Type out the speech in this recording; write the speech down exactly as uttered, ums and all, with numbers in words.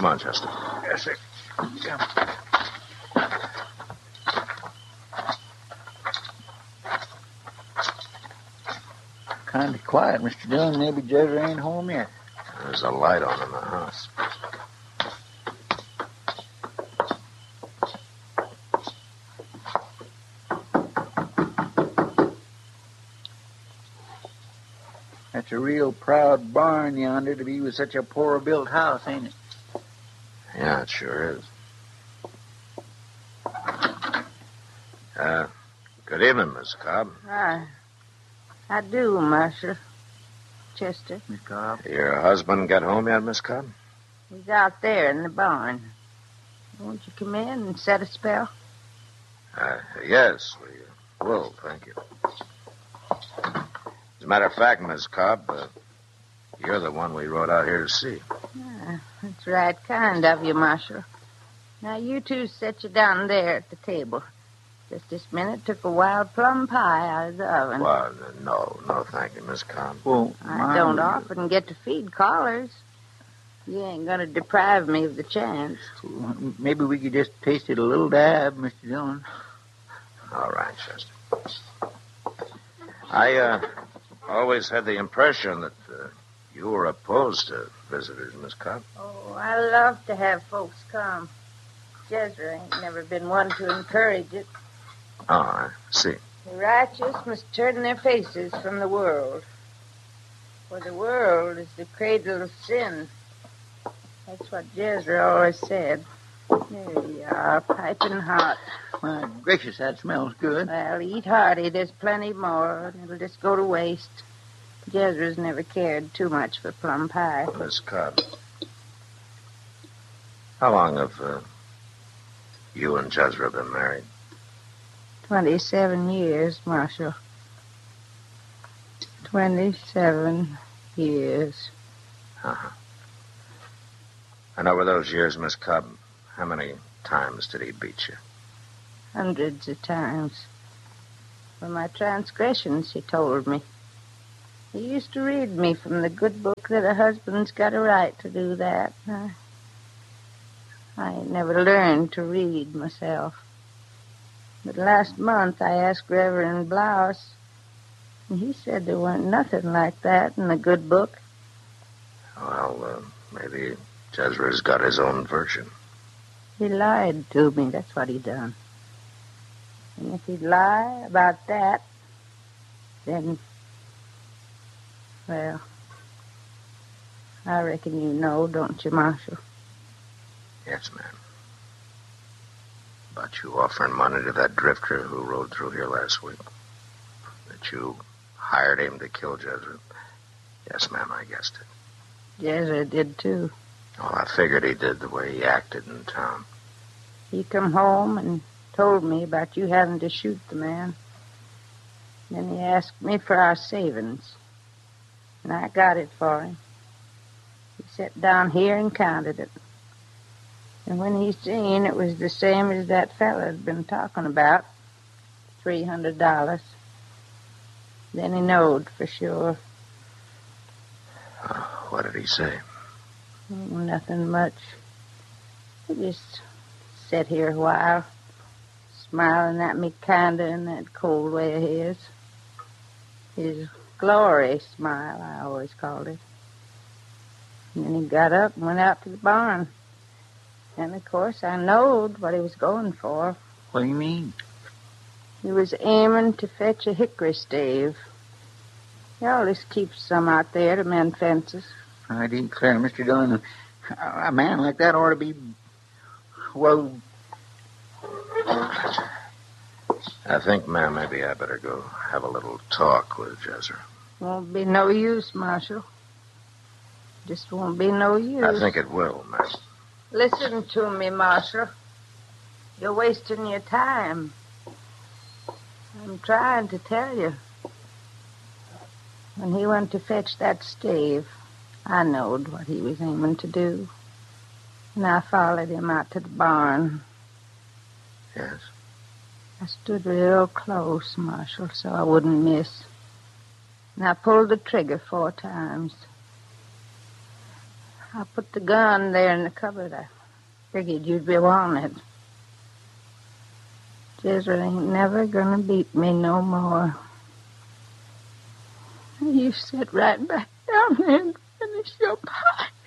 Come on, Chester. Yes, sir. Come. Kind of quiet, Mister Dillon. Maybe Jezra ain't home yet. There's a light on in the house. That's a real proud barn yonder to be with such a poor-built house, ain't it? Yeah, it sure is. Uh, good evening, Miss Cobb. I, I do, Marshal. Chester. Miss Cobb? Your husband got home yet, Miss Cobb? He's out there in the barn. Won't you come in and set a spell? Uh, yes, we will, thank you. As a matter of fact, Miss Cobb, uh, you're the one we rode out here to see. Ah, that's right kind of you, Marshal. Now, you two sit you down there at the table. Just this minute took a wild plum pie out of the oven. Well, uh, no, no, thank you, Miss Cobb. Well, I don't often get to feed callers. You ain't going to deprive me of the chance. Maybe we could just taste it a little dab, Mister Dillon. All right, Chester. I, uh, always had the impression that uh, you were opposed to visitors, Miss Cobb. Oh, I love to have folks come. Jezra ain't never been one to encourage it. Oh, I see. The righteous must turn their faces from the world. For the world is the cradle of sin. That's what Jezra always said. There you are, piping hot. My gracious, that smells good. Well, eat hearty. There's plenty more. It'll just go to waste. Jezra's never cared too much for plum pie. Miss Cobb, how long have uh, you and Jezra been married? Twenty-seven years, Marshal. Twenty-seven years. Uh-huh. And over those years, Miss Cobb, how many times did he beat you? Hundreds of times. For my transgressions, he told me. He used to read me from the good book that a husband's got a right to do that. I, I ain't never learned to read myself. But last month I asked Reverend Blouse, and he said there weren't nothing like that in the good book. Well, uh, maybe Jezra's got his own version. He lied to me, that's what he done. And if he'd lie about that, then, well, I reckon you know, don't you, Marshal? Yes, ma'am. About you offering money to that drifter who rode through here last week. That you hired him to kill Jezra. Yes, ma'am, I guessed it. Jezra did, too. Well, I figured he did the way he acted in town. He come home and told me about you having to shoot the man. Then he asked me for our savings. And I got it for him. He sat down here and counted it. And when he seen it was the same as that fella had been talking about, three hundred dollars, then he knowed for sure. Uh, what did he say? Nothing much. He just sat here a while, smiling at me kinda in that cold way of his. His glory smile, I always called it. And then he got up and went out to the barn. And, of course, I knowed what he was going for. What do you mean? He was aiming to fetch a hickory stave. He always keeps some out there to mend fences. I declare, Mister Dillon, a, a man like that ought to be, well... I think, ma'am, maybe I better go have a little talk with Jezra. Won't be no use, Marshal. Just won't be no use. I think it will, ma'am. Listen to me, Marshal. You're wasting your time. I'm trying to tell you. When he went to fetch that stave, I knowed what he was aiming to do. And I followed him out to the barn. Yes? I stood real close, Marshal, so I wouldn't miss. And I pulled the trigger four times. I put the gun there in the cupboard. I figured you'd be wanting it. Jezreel ain't never gonna beat me no more. You sit right back down there and finish your pie.